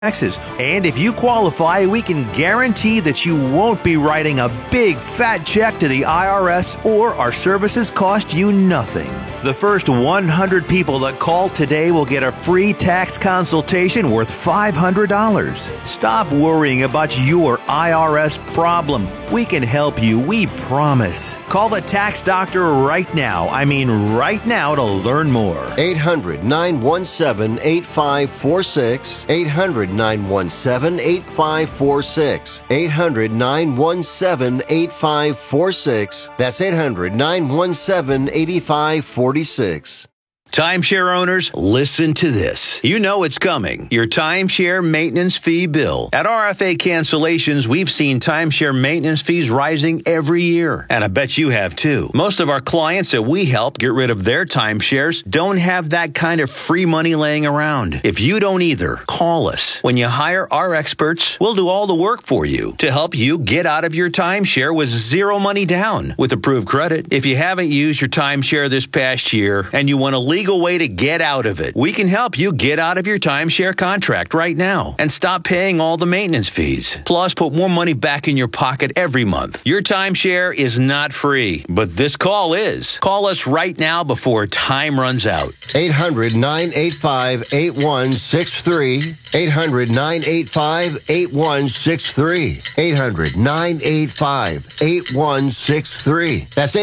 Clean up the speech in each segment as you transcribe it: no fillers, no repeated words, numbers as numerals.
taxes. And if you qualify, we can guarantee that you won't be writing a big fat check to the IRS, or our services cost you nothing. The first 100 people that call today will get a free tax consultation worth $500. Stop worrying about your IRS problem. We can help you, we promise. Call the tax doctor right now. I mean right now, to learn more. 800-917-8546. 800-917-8546. 800-917-8546. That's 800-917-8546. Timeshare owners, listen to this. You know it's coming. Your timeshare maintenance fee bill. At RFA Cancellations, we've seen timeshare maintenance fees rising every year. And I bet you have too. Most of our clients that we help get rid of their timeshares don't have that kind of free money laying around. If you don't either, call us. When you hire our experts, we'll do all the work for you to help you get out of your timeshare with zero money down with approved credit. If you haven't used your timeshare this past year and you want a legal way to get out of it, we can help you get out of your timeshare contract right now and stop paying all the maintenance fees. Plus, put more money back in your pocket every month. Your timeshare is not free, but this call is. Call us right now before time runs out. 800-985-8163. 800-985-8163. 800-985-8163. That's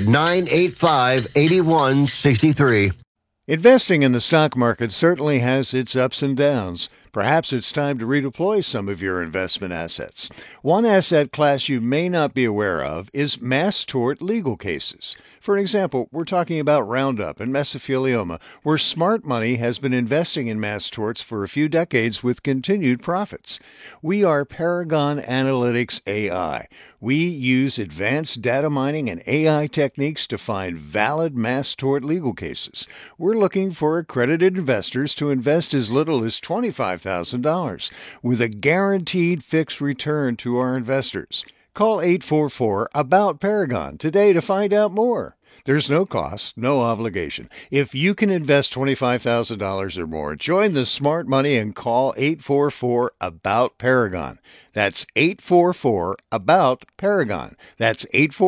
800-985-8163. Investing in the stock market certainly has its ups and downs. Perhaps it's time to redeploy some of your investment assets. One asset class you may not be aware of is mass tort legal cases. For example, we're talking about Roundup and mesothelioma, where smart money has been investing in mass torts for a few decades with continued profits. We are Paragon Analytics AI. We use advanced data mining and AI techniques to find valid mass tort legal cases. We're looking for accredited investors to invest as little as $25,000 with a guaranteed fixed return to our investors. Call 844-ABOUT-PARAGON today to find out more. There's no cost, no obligation. If you can invest $25,000 or more, join the smart money and call 844-ABOUT-PARAGON. That's 844-ABOUT-PARAGON. That's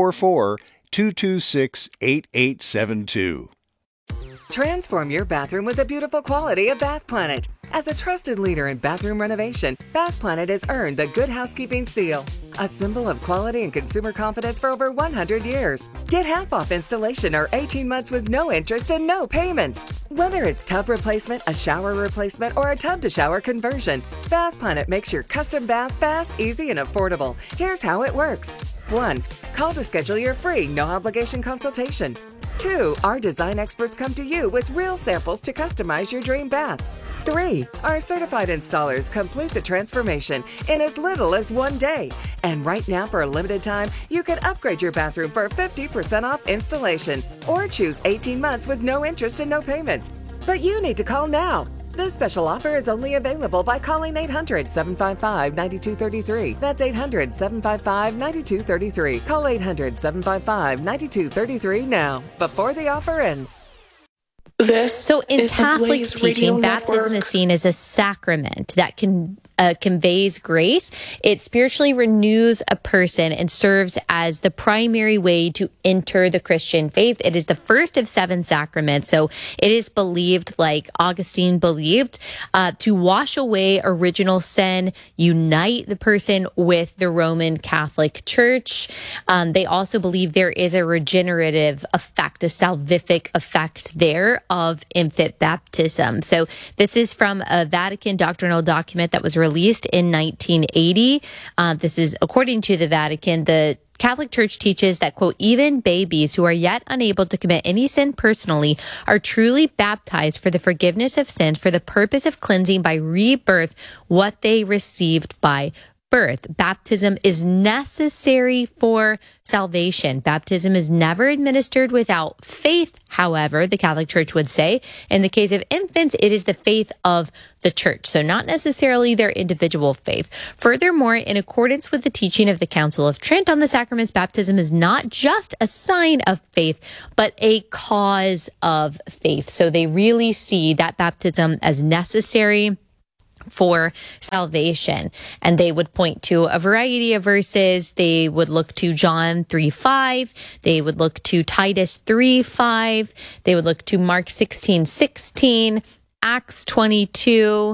844-226-8872. Transform your bathroom with the beautiful quality of Bath Planet. As a trusted leader in bathroom renovation, Bath Planet has earned the Good Housekeeping seal, a symbol of quality and consumer confidence for over 100 years. Get half off installation or 18 months with no interest and no payments. Whether it's tub replacement, a shower replacement, or a tub-to-shower conversion, Bath Planet makes your custom bath fast, easy, and affordable. Here's how it works. 1. Call to schedule your free, no-obligation consultation. 2. Our design experts come to you with real samples to customize your dream bath. 3. Our certified installers complete the transformation in as little as 1 day. And right now, for a limited time, you can upgrade your bathroom for 50% off installation or choose 18 months with no interest and no payments. But you need to call now. This special offer is only available by calling 800-755-9233. That's 800-755-9233. Call 800-755-9233 now, before the offer ends. So in Catholic teaching, baptism is seen as a sacrament that conveys grace. It spiritually renews a person and serves as the primary way to enter the Christian faith. It is the first of 7 sacraments. So it is believed, like Augustine believed, to wash away original sin, unite the person with the Roman Catholic Church. They also believe there is a regenerative effect, a salvific effect there of infant baptism. So this is from a Vatican doctrinal document that was released in 1980. This is according to the Vatican. The Catholic Church teaches that, quote, even babies who are yet unable to commit any sin personally are truly baptized for the forgiveness of sins for the purpose of cleansing by rebirth what they received by birth. Baptism is necessary for salvation. Baptism is never administered without faith, however, the Catholic Church would say. In the case of infants, it is the faith of the Church, so not necessarily their individual faith. Furthermore, in accordance with the teaching of the Council of Trent on the sacraments, baptism is not just a sign of faith, but a cause of faith. So they really see that baptism as necessary for salvation. And they would point to a variety of verses. They would look to John 3:5. They would look to Titus 3:5. They would look to Mark 16:16, Acts 22.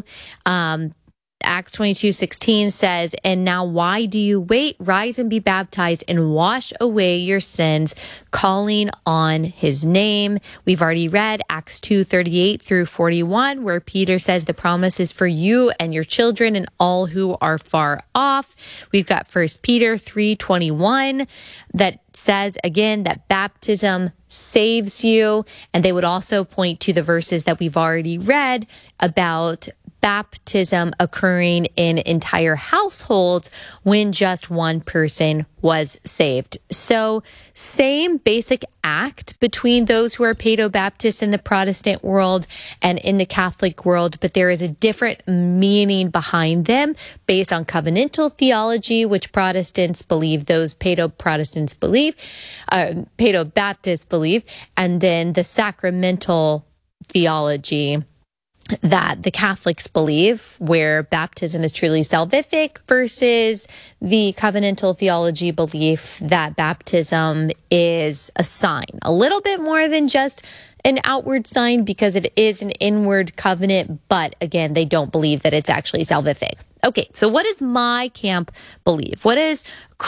Acts 22:16 says, "And now why do you wait? Rise and be baptized and wash away your sins, calling on his name." We've already read Acts 2:38 through 41, where Peter says the promise is for you and your children and all who are far off. We've got 1 Peter 3:21 that says, again, that baptism saves you. And they would also point to the verses that we've already read about baptism occurring in entire households when just one person was saved. So same basic act between those who are Paedo-Baptists in the Protestant world and in the Catholic world, but there is a different meaning behind them based on covenantal theology, which Protestants believe, those Paedo-Protestants believe, Paedo-Baptists believe, and then the sacramental theology that the Catholics believe, where baptism is truly salvific, versus the covenantal theology belief that baptism is a sign, a little bit more than just an outward sign because it is an inward covenant, but again, they don't believe that it's actually salvific. Okay, so what does my camp believe? What does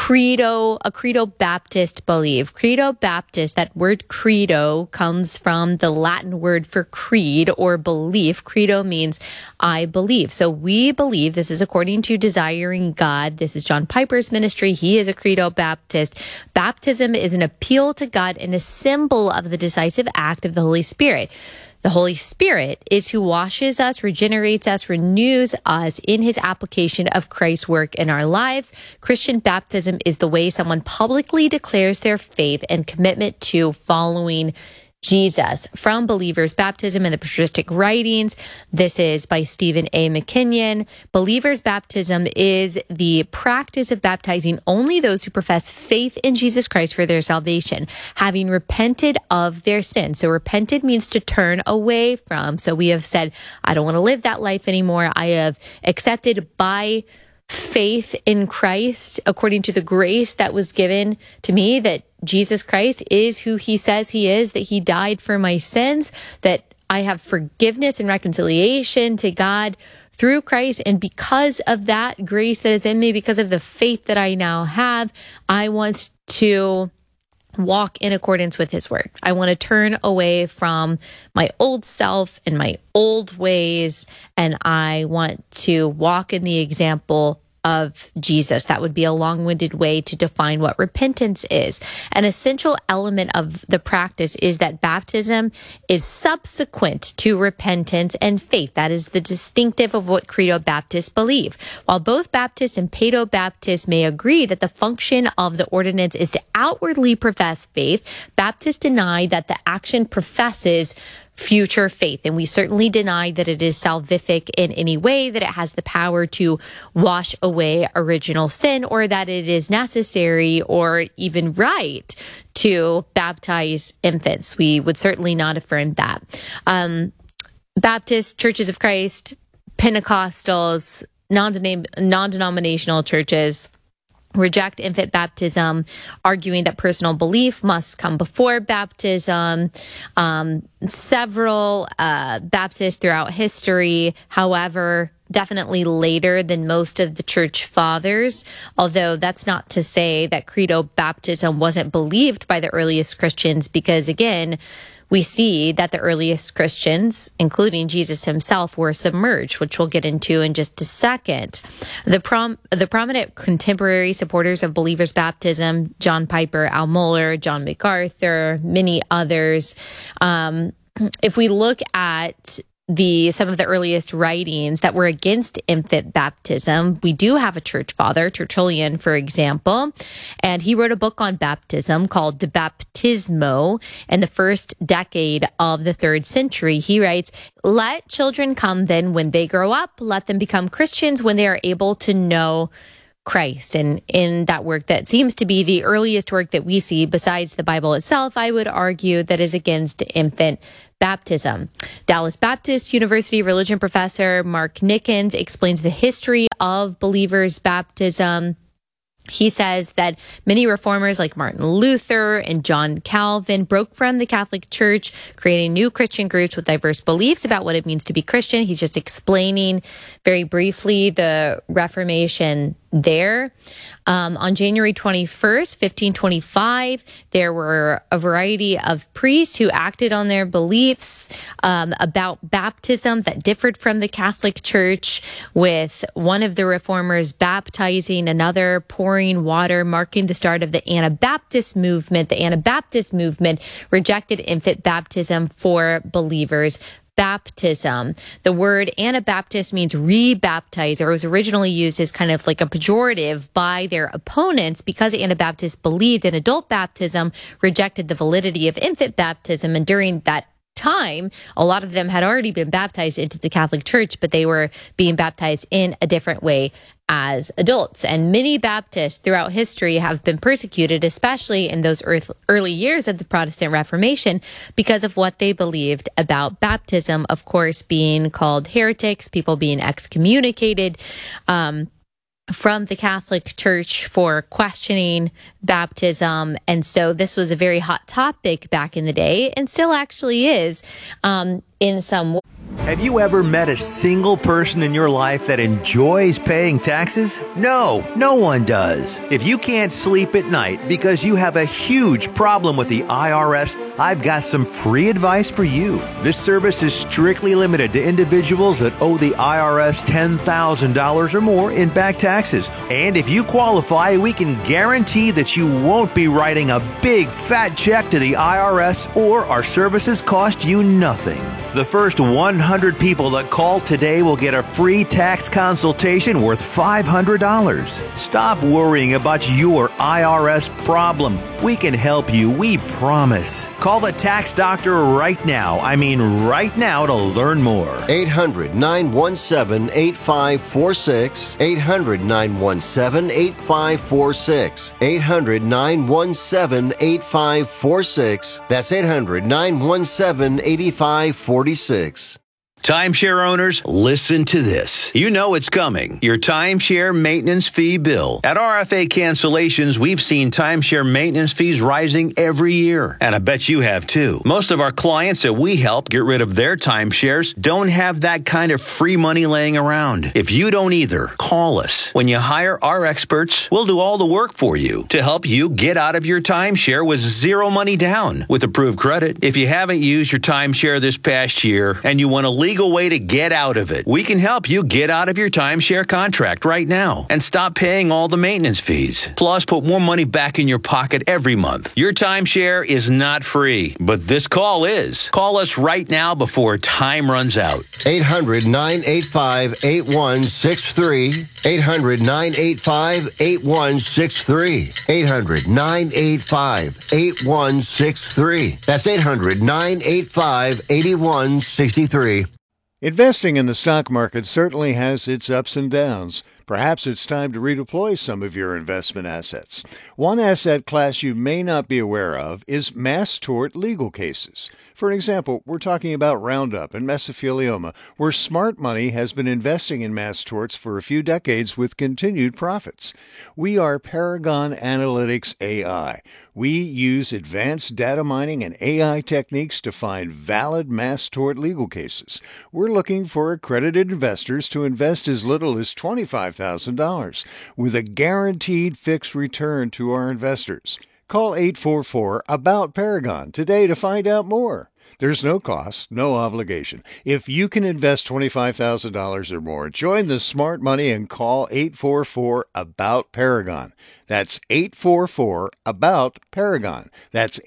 a Credo Baptist believe? Credo Baptist, that word credo comes from the Latin word for creed or belief. Credo means I believe. So we believe, this is according to Desiring God. This is John Piper's ministry. He is a Credo Baptist. Baptism is an appeal to God and a symbol of the decisive act of the Holy Spirit. The Holy Spirit is who washes us, regenerates us, renews us in his application of Christ's work in our lives. Christian baptism is the way someone publicly declares their faith and commitment to following Jesus. From Believer's Baptism in the Patristic Writings, this is by Stephen A. McKinnon. Believer's baptism is the practice of baptizing only those who profess faith in Jesus Christ for their salvation, having repented of their sin. So repented means to turn away from. So we have said, I don't want to live that life anymore. I have accepted by faith in Christ, according to the grace that was given to me, that Jesus Christ is who he says he is, that he died for my sins, that I have forgiveness and reconciliation to God through Christ. And because of that grace that is in me, because of the faith that I now have, I want to walk in accordance with his word. I want to turn away from my old self and my old ways, and I want to walk in the example of Jesus. That would be a long-winded way to define what repentance is. An essential element of the practice is that baptism is subsequent to repentance and faith. That is the distinctive of what Credo Baptists believe. While both Baptists and Paedo-Baptists may agree that the function of the ordinance is to outwardly profess faith, Baptists deny that the action professes future faith. And we certainly deny that it is salvific in any way, that it has the power to wash away original sin, or that it is necessary or even right to baptize infants. We would certainly not affirm that. Baptist, Churches of Christ, Pentecostals, non-denominational churches reject infant baptism, arguing that personal belief must come before baptism. Several Baptists throughout history, however, definitely later than most of the church fathers, although that's not to say that credo baptism wasn't believed by the earliest Christians, because again, we see that the earliest Christians, including Jesus himself, were submerged, which we'll get into in just a second. The prominent contemporary supporters of believers' baptism, John Piper, Al Mohler, John MacArthur, many others. If we look at some of the earliest writings that were against infant baptism, we do have a church father, Tertullian, for example, and he wrote a book on baptism called De Baptismo in the first decade of the 3rd century. He writes, "Let children come then when they grow up. Let them become Christians when they are able to know Christ. And in that work that seems to be the earliest work that we see besides the Bible itself, I would argue that is against infant baptism. Dallas Baptist University religion professor Mark Nickens explains the history of believers' baptism. He says that many reformers like Martin Luther and John Calvin broke from the Catholic Church, creating new Christian groups with diverse beliefs about what it means to be Christian. He's just explaining very briefly the Reformation there. On January 21st, 1525, there were a variety of priests who acted on their beliefs about baptism that differed from the Catholic Church, with one of the reformers baptizing another, pouring water, marking the start of the Anabaptist movement. The Anabaptist movement rejected infant baptism for believers' baptism. The word Anabaptist means rebaptizer. It was originally used as kind of like a pejorative by their opponents because Anabaptists believed in adult baptism, rejected the validity of infant baptism. And during that time, a lot of them had already been baptized into the Catholic Church, but they were being baptized in a different way as adults. And many Baptists throughout history have been persecuted, especially in those early years of the Protestant Reformation, because of what they believed about baptism, of course, being called heretics, people being excommunicated from the Catholic Church for questioning baptism. And so this was a very hot topic back in the day, and still actually is in some way. Have you ever met a single person in your life that enjoys paying taxes? No one does. If you can't sleep at night because you have a huge problem with the IRS, I've got some free advice for you. This service is strictly limited to individuals that owe the IRS $10,000 or more in back taxes. And if you qualify, we can guarantee that you won't be writing a big fat check to the IRS, or our services cost you nothing. The first 100 people that call today will get a free tax consultation worth $500. Stop worrying about your IRS problem. We can help you, we promise. Call the tax doctor right now. I mean right now, to learn more. 800-917-8546. 800-917-8546. 800-917-8546. That's 800-917-8546. Timeshare owners, listen to this. You know it's coming. Your timeshare maintenance fee bill. At RFA Cancellations, we've seen timeshare maintenance fees rising every year. And I bet you have too. Most of our clients that we help get rid of their timeshares don't have that kind of free money laying around. If you don't either, call us. When you hire our experts, we'll do all the work for you to help you get out of your timeshare with zero money down with approved credit. If you haven't used your timeshare this past year and you want to legal way to get out of it, we can help you get out of your timeshare contract right now and stop paying all the maintenance fees. Plus, put more money back in your pocket every month. Your timeshare is not free, but this call is. Call us right now before time runs out. 800-985-8163. 800-985-8163. 800-985-8163. That's 800-985-8163. Investing in the stock market certainly has its ups and downs. Perhaps it's time to redeploy some of your investment assets. One asset class you may not be aware of is mass tort legal cases. For example, we're talking about Roundup and mesothelioma, where smart money has been investing in mass torts for a few decades with continued profits. We are Paragon Analytics AI. We use advanced data mining and AI techniques to find valid mass tort legal cases. We're looking for accredited investors to invest as little as $25,000 with a guaranteed fixed return to our investors. Call 844-ABOUT-PARAGON today to find out more. There's no cost, no obligation. If you can invest $25,000 or more, join the smart money and call 844-ABOUT-PARAGON. That's 844-ABOUT-PARAGON. That's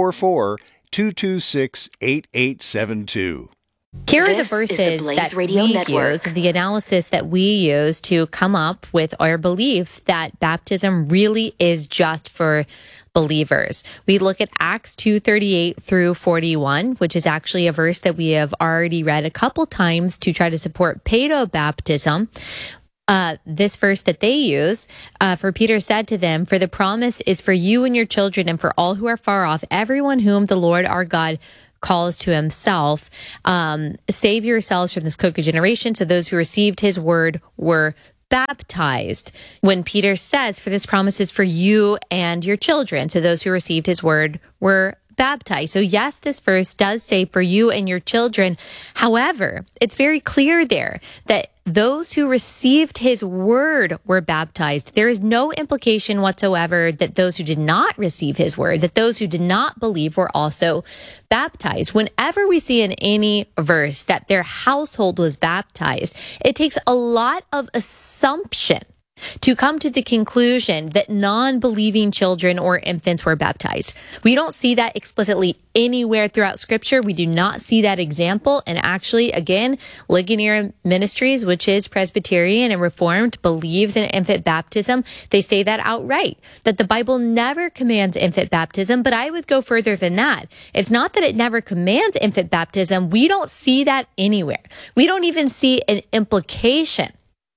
844-226-8872. Here are the verses that we use, the analysis that we use to come up with our belief that baptism really is just for believers. We look at Acts 2:38 through 41, which is actually a verse that we have already read a couple times to try to support paedo baptism. this verse that they use, for Peter said to them, "For the promise is for you and your children and for all who are far off, everyone whom the Lord our God calls to himself. Save yourselves from this crooked generation." So those who received his word were baptized. When Peter says, "For this promise is for you and your children," so those who received his word were baptized. So yes, this verse does say for you and your children. However, it's very clear there that those who received his word were baptized. There is no implication whatsoever that those who did not receive his word, that those who did not believe were also baptized. Whenever we see in any verse that their household was baptized, it takes a lot of assumption to come to the conclusion that non-believing children or infants were baptized. We don't see that explicitly anywhere throughout Scripture. We do not see that example. And actually, again, Ligonier Ministries, which is Presbyterian and Reformed, believes in infant baptism. They say that outright, that the Bible never commands infant baptism. But I would go further than that. It's not that it never commands infant baptism. We don't see that anywhere. We don't even see an implication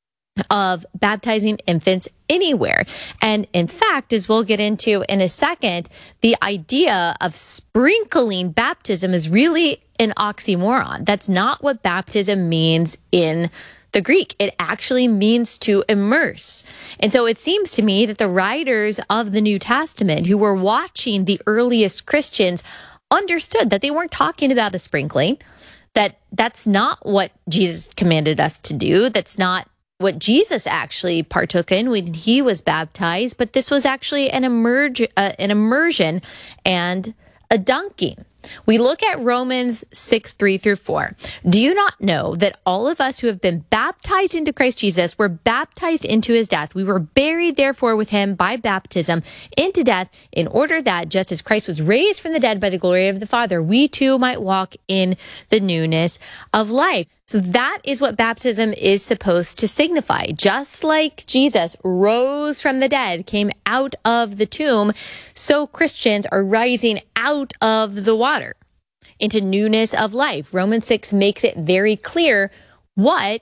of baptizing infants anywhere. And in fact, as we'll get into in a second, the idea of sprinkling baptism is really an oxymoron. That's not what baptism means in the Greek. It actually means to immerse. And so it seems to me that the writers of the New Testament who were watching the earliest Christians understood that they weren't talking about a sprinkling, that's not what Jesus commanded us to do. That's not what Jesus actually partook in when he was baptized, but this was actually an immersion and a dunking. We look at Romans 6:3-4. Do you not know that all of us who have been baptized into Christ Jesus were baptized into his death? We were buried, therefore, with him by baptism into death, in order that, just as Christ was raised from the dead by the glory of the Father, we too might walk in the newness of life. So that is what baptism is supposed to signify. Just like Jesus rose from the dead, came out of the tomb, so Christians are rising out of the water into newness of life. Romans 6 makes it very clear what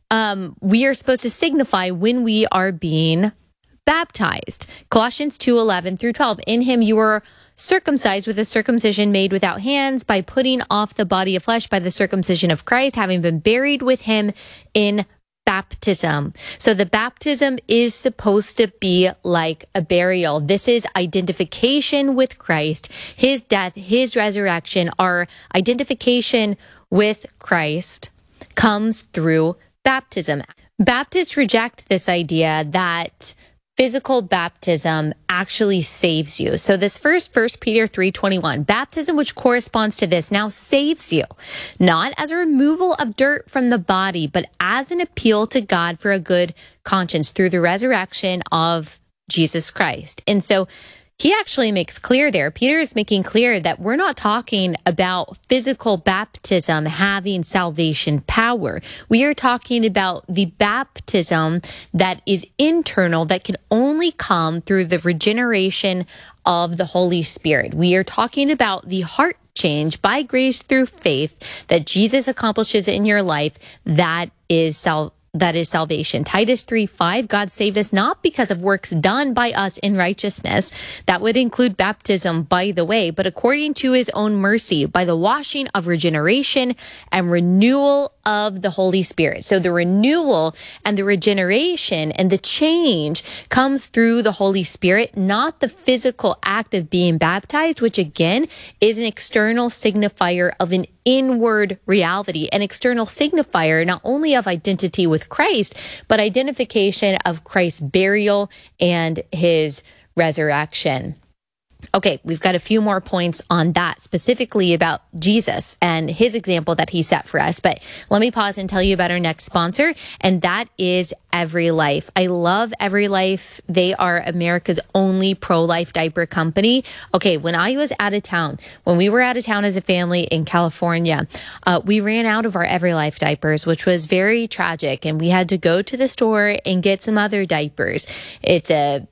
we are supposed to signify when we are being baptized. Colossians 2:11-12. In him you were circumcised with a circumcision made without hands, by putting off the body of flesh by the circumcision of Christ, having been buried with him in baptism. So the baptism is supposed to be like a burial. This is identification with Christ, his death, his resurrection. Our identification with Christ comes through baptism. Baptists reject this idea that physical baptism actually saves you. So this first 1 Peter 3:21, baptism, which corresponds to this, now saves you, not as a removal of dirt from the body, but as an appeal to God for a good conscience through the resurrection of Jesus Christ. And so he actually makes clear there, Peter is making clear that we're not talking about physical baptism having salvation power. We are talking about the baptism that is internal, that can only come through the regeneration of the Holy Spirit. We are talking about the heart change by grace through faith that Jesus accomplishes in your life. That is salvation. Titus 3:5, God saved us not because of works done by us in righteousness. That would include baptism, by the way, but according to his own mercy, by the washing of regeneration and renewal of the Holy Spirit. So the renewal and the regeneration and the change comes through the Holy Spirit, not the physical act of being baptized, which again is an external signifier of an inward reality, an external signifier not only of identity with Christ, but identification of Christ's burial and his resurrection. Okay, we've got a few more points on that, specifically about Jesus and his example that he set for us. But let me pause and tell you about our next sponsor, and that is EveryLife. I love EveryLife. They are America's only pro-life diaper company. Okay, when I was out of town, when we were out of town as a family in California, we ran out of our EveryLife diapers, which was very tragic, and we had to go to the store and get some other diapers. It's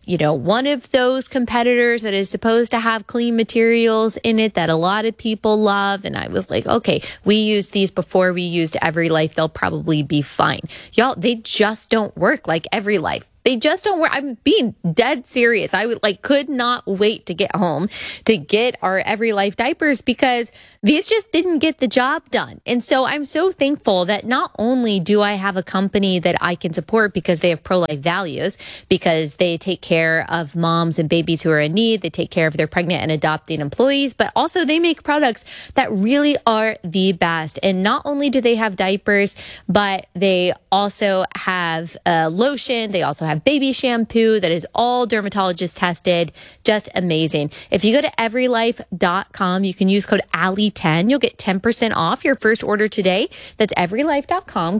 one of those competitors that is supposed to have clean materials in it that a lot of people love. And I was like, okay, we used these before we used EveryLife. They'll probably be fine. Y'all, they just don't don't work like Every Life. They just don't work. I'm being dead serious. I could not wait to get home to get our Every Life diapers because these just didn't get the job done. And so I'm so thankful that not only do I have a company that I can support because they have pro-life values, because they take care of moms and babies who are in need, they take care of their pregnant and adopting employees, but also they make products that really are the best. And not only do they have diapers, but they also have lotion. They also have baby shampoo that is all dermatologist tested. Just amazing. If you go to everylife.com, you can use code Allie10. You'll get 10% off your first order today. That's everylife.com.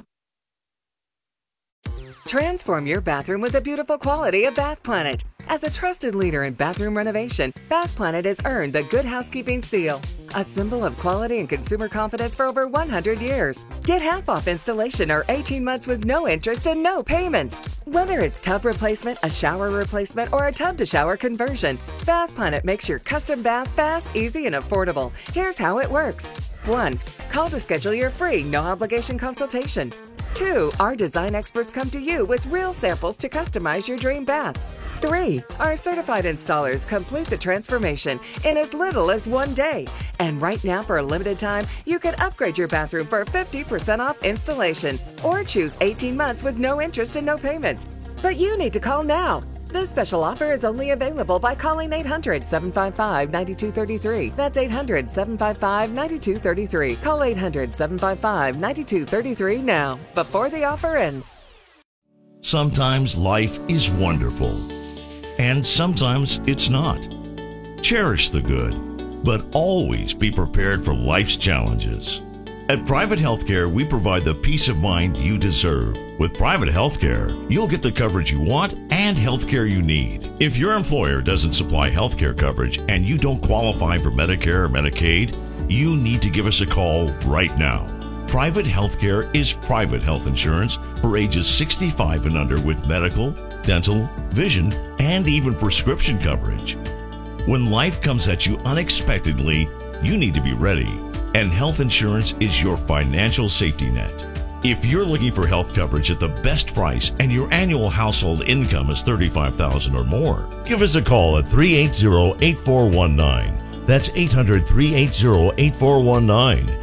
Transform your bathroom with the beautiful quality of Bath Planet. As a trusted leader in bathroom renovation, Bath Planet has earned the Good Housekeeping seal, a symbol of quality and consumer confidence for over 100 years. Get half off installation or 18 months with no interest and no payments. Whether it's tub replacement, a shower replacement, or a tub-to-shower conversion, Bath Planet makes your custom bath fast, easy, and affordable. Here's how it works. 1. Call to schedule your free, no-obligation consultation. 2. Our design experts come to you with real samples to customize your dream bath. 3. Our certified installers complete the transformation in as little as 1 day. And right now, for a limited time, you can upgrade your bathroom for 50% off installation or choose 18 months with no interest and no payments. But you need to call now. This special offer is only available by calling 800-755-9233. That's 800-755-9233. Call 800-755-9233 now, before the offer ends. Sometimes life is wonderful, and sometimes it's not. Cherish the good, but always be prepared for life's challenges. At Private Healthcare, we provide the peace of mind you deserve. With Private Healthcare, you'll get the coverage you want and healthcare you need. If your employer doesn't supply healthcare coverage and you don't qualify for Medicare or Medicaid, you need to give us a call right now. Private Healthcare is private health insurance for ages 65 and under with medical, dental, vision, and even prescription coverage. When life comes at you unexpectedly, you need to be ready, and health insurance is your financial safety net. If you're looking for health coverage at the best price and your annual household income is $35,000 or more, give us a call at 380-8419. That's 800-380-8419.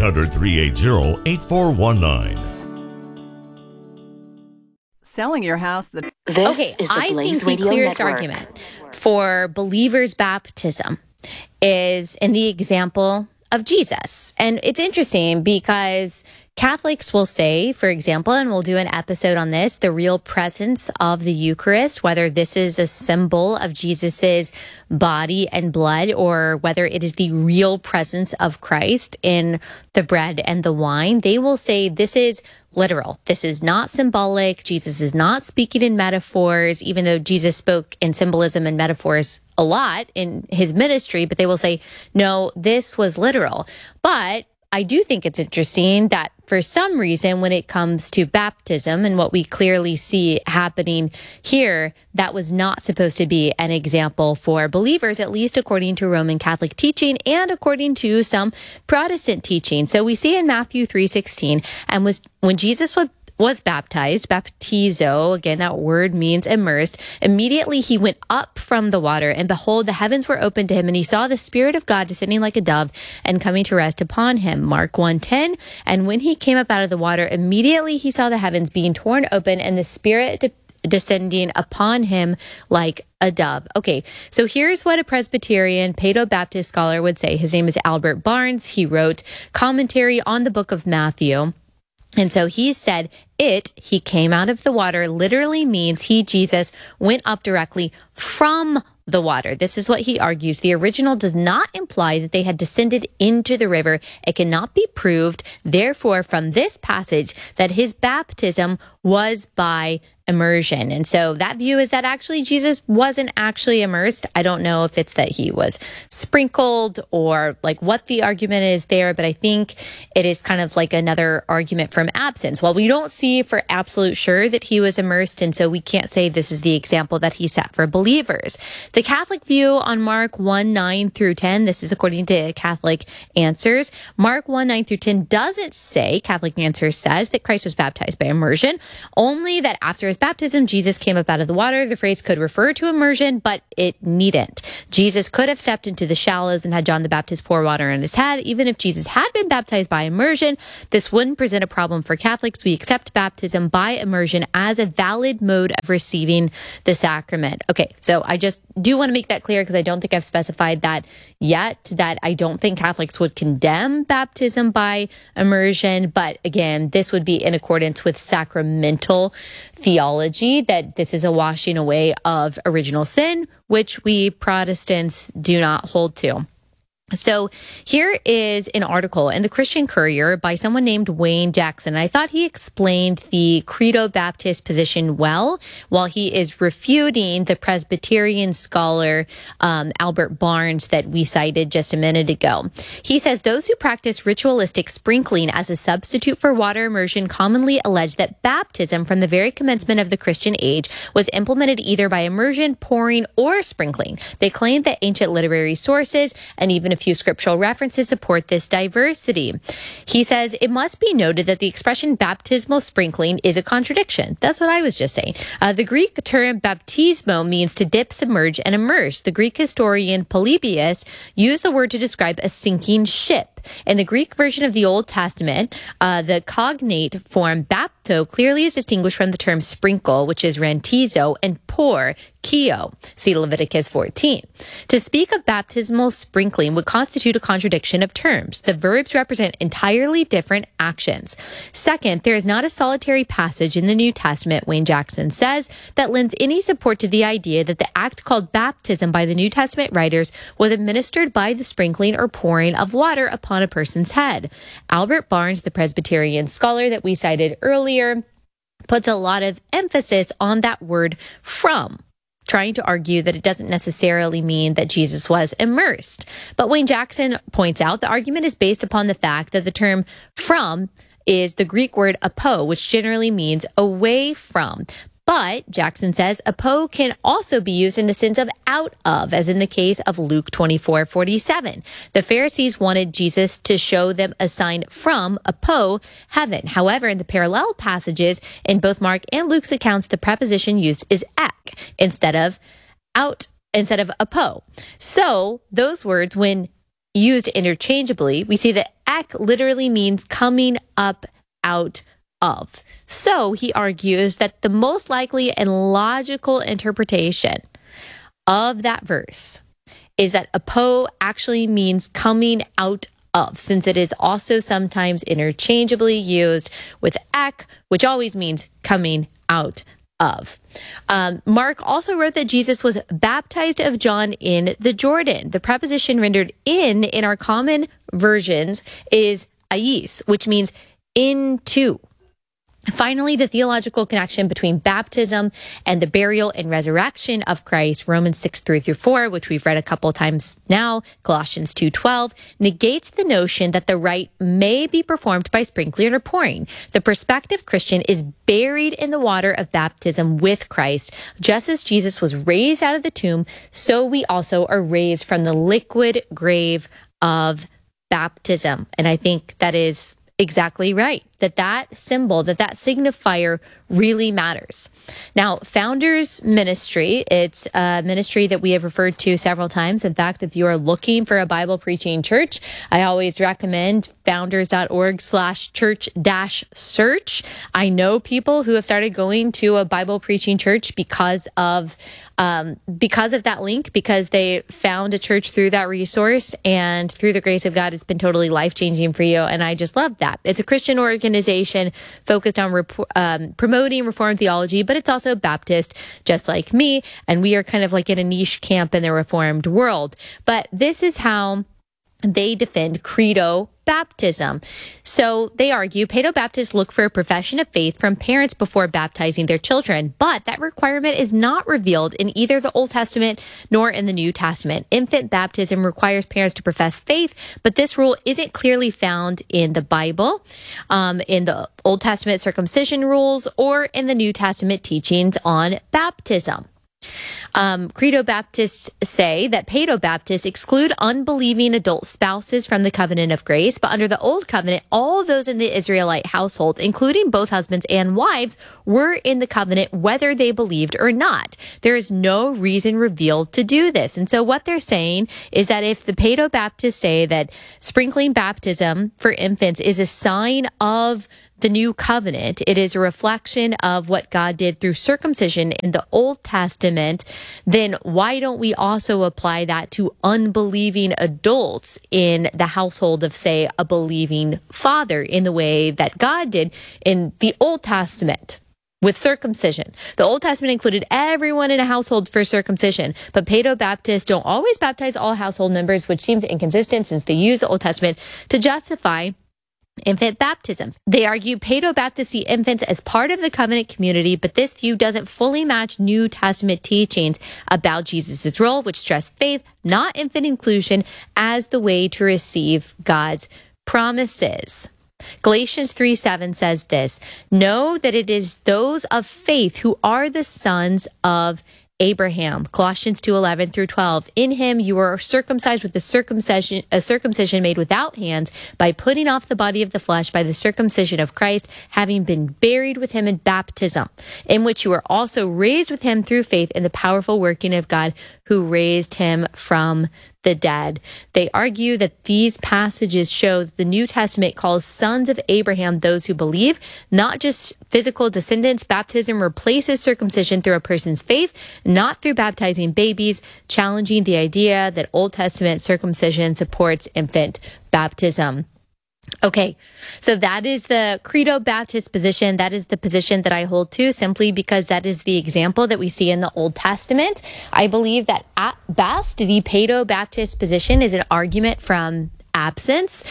800-380-8419. Selling your house. I think the clearest argument for believers' baptism is in the example of Jesus. And it's interesting because Catholics will say, for example, and we'll do an episode on this, the real presence of the Eucharist, whether this is a symbol of Jesus's body and blood or whether it is the real presence of Christ in the bread and the wine, they will say this is literal. This is not symbolic. Jesus is not speaking in metaphors, even though Jesus spoke in symbolism and metaphors a lot in his ministry, but they will say, no, this was literal. But I do think it's interesting that for some reason, when it comes to baptism and what we clearly see happening here, that was not supposed to be an example for believers, at least according to Roman Catholic teaching and according to some Protestant teaching. So we see in Matthew 3:16, and when Jesus was baptized, baptizo, again, that word means immersed. Immediately he went up from the water, and behold, the heavens were opened to him, and he saw the Spirit of God descending like a dove and coming to rest upon him. Mark 1:10, and when he came up out of the water, immediately he saw the heavens being torn open and the Spirit descending upon him like a dove. Okay, so here's what a Presbyterian Paedo-Baptist scholar would say. His name is Albert Barnes. He wrote commentary on the book of Matthew. And so he said, he came out of the water, literally means he, Jesus, went up directly from the water. This is what he argues. The original does not imply that they had descended into the river. It cannot be proved, therefore, from this passage that his baptism was by immersion. And so that view is that actually Jesus wasn't actually immersed. I don't know if it's that he was sprinkled or like what the argument is there, but I think it is kind of like another argument from absence. Well, we don't see for absolute sure that he was immersed, and so we can't say this is the example that he set for believers. The Catholic view on Mark 1:9 through 10, this is according to Catholic Answers. Mark 1:9 through 10 doesn't say, Catholic Answers says, that Christ was baptized by immersion, only that after his baptism, Jesus came up out of the water. The phrase could refer to immersion, but it needn't. Jesus could have stepped into the shallows and had John the Baptist pour water on his head. Even if Jesus had been baptized by immersion, this wouldn't present a problem for Catholics. We accept baptism by immersion as a valid mode of receiving the sacrament. Okay, so I just do want to make that clear because I don't think I've specified that yet, that I don't think Catholics would condemn baptism by immersion. But again, this would be in accordance with sacramental theology, that this is a washing away of original sin, which we Protestants do not hold to. So here is an article in the Christian Courier by someone named Wayne Jackson. I thought he explained the Credo Baptist position well while he is refuting the Presbyterian scholar Albert Barnes that we cited just a minute ago. He says those who practice ritualistic sprinkling as a substitute for water immersion commonly allege that baptism from the very commencement of the Christian age was implemented either by immersion, pouring, or sprinkling. They claim that ancient literary sources and even a few scriptural references support this diversity. He says it must be noted that the expression baptismal sprinkling is a contradiction. That's what I was just saying. The Greek term baptismo means to dip, submerge, and immerse. The Greek historian Polybius used the word to describe a sinking ship. In the Greek version of the Old Testament, the cognate form bapto clearly is distinguished from the term sprinkle, which is rantizo, and pour, kio. See Leviticus 14. To speak of baptismal sprinkling would constitute a contradiction of terms. The verbs represent entirely different actions. Second, there is not a solitary passage in the New Testament, Wayne Jackson says, that lends any support to the idea that the act called baptism by the New Testament writers was administered by the sprinkling or pouring of water upon a person's head. Albert Barnes, the Presbyterian scholar that we cited earlier, puts a lot of emphasis on that word from, trying to argue that it doesn't necessarily mean that Jesus was immersed. But Wayne Jackson points out the argument is based upon the fact that the term from is the Greek word apo, which generally means away from. But, Jackson says, apo can also be used in the sense of out of, as in the case of Luke 24:47. The Pharisees wanted Jesus to show them a sign from apo, heaven. However, in the parallel passages in both Mark and Luke's accounts, the preposition used is ek instead of out, instead of apo. So, those words, when used interchangeably, we see that ek literally means coming up out of. So he argues that the most likely and logical interpretation of that verse is that apo actually means coming out of, since it is also sometimes interchangeably used with ek, which always means coming out of. Mark also wrote that Jesus was baptized of John in the Jordan. The preposition rendered in our common versions is ais, which means into. Finally, the theological connection between baptism and the burial and resurrection of Christ, Romans 6:3-4, which we've read a couple times now, Colossians 2:12, negates the notion that the rite may be performed by sprinkling or pouring. The prospective Christian is buried in the water of baptism with Christ. Just as Jesus was raised out of the tomb, so we also are raised from the liquid grave of baptism. And I think that is exactly right, that symbol, that signifier really matters. Now, Founders Ministry, it's a ministry that we have referred to several times. In fact, if you are looking for a Bible preaching church, I always recommend founders.org/church-search. I know people who have started going to a Bible preaching church because of that link, because they found a church through that resource, and through the grace of God, it's been totally life-changing for you, and I just love that. It's a Christian organization focused on promoting Reformed theology, but it's also Baptist, just like me, and we are kind of like in a niche camp in the Reformed world. But this is how they defend Credo baptism. So they argue paedobaptists look for a profession of faith from parents before baptizing their children, but that requirement is not revealed in either the Old Testament nor in the New Testament. Infant baptism requires parents to profess faith, but this rule isn't clearly found in the Bible, in the Old Testament circumcision rules, or in the New Testament teachings on baptism. Credo Baptists say that paedobaptists exclude unbelieving adult spouses from the covenant of grace, but under the Old Covenant, all those in the Israelite household, including both husbands and wives, were in the covenant whether they believed or not. There is no reason revealed to do this. And so what they're saying is that if the paedobaptists say that sprinkling baptism for infants is a sign of the new covenant, it is a reflection of what God did through circumcision in the Old Testament, then why don't we also apply that to unbelieving adults in the household of, say, a believing father in the way that God did in the Old Testament with circumcision? The Old Testament included everyone in a household for circumcision, but paedobaptists don't always baptize all household members, which seems inconsistent since they use the Old Testament to justify infant baptism. They argue paedobaptists see infants as part of the covenant community, but this view doesn't fully match New Testament teachings about Jesus' role, which stress faith, not infant inclusion, as the way to receive God's promises. Galatians 3:7 says this, "Know that it is those of faith who are the sons of Abraham." Colossians 2:11 through 12. "In him you were circumcised with a circumcision made without hands, by putting off the body of the flesh by the circumcision of Christ, having been buried with him in baptism, in which you were also raised with him through faith in the powerful working of God who raised him from the dead." They argue that these passages show that the New Testament calls sons of Abraham those who believe, not just physical descendants. Baptism replaces circumcision through a person's faith, not through baptizing babies, challenging the idea that Old Testament circumcision supports infant baptism. Okay, so that is the Credo Baptist position. That is the position that I hold to, simply because that is the example that we see in the Old Testament. I believe that at best, the Paedo-Baptist position is an argument from absence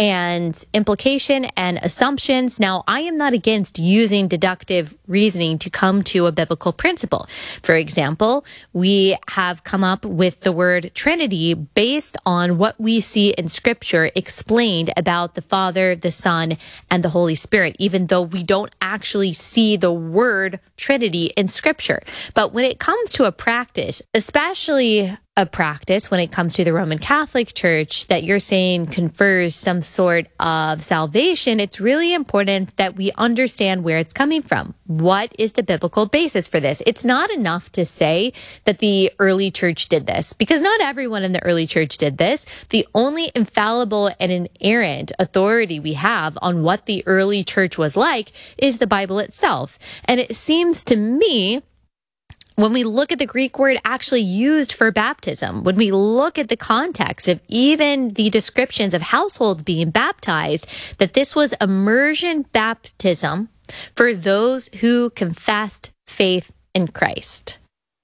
and implication and assumptions. Now, I am not against using deductive reasoning to come to a biblical principle. For example, we have come up with the word Trinity based on what we see in Scripture explained about the Father, the Son, and the Holy Spirit, even though we don't actually see the word Trinity in Scripture. But when it comes to a practice, especially a practice when it comes to the Roman Catholic Church that you're saying confers some sort of salvation, it's really important that we understand where it's coming from. What is the biblical basis for this? It's not enough to say that the early church did this, because not everyone in the early church did this. The only infallible and inerrant authority we have on what the early church was like is the Bible itself. And it seems to me, when we look at the Greek word actually used for baptism, when we look at the context of even the descriptions of households being baptized, that this was immersion baptism for those who confessed faith in Christ.